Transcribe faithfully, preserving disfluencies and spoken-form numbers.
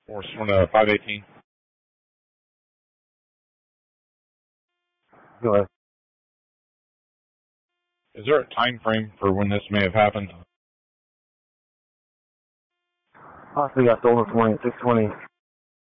Force one to five eighteen. Go ahead. Is there a time frame for when this may have happened? Possibly got stolen this morning at six twenty.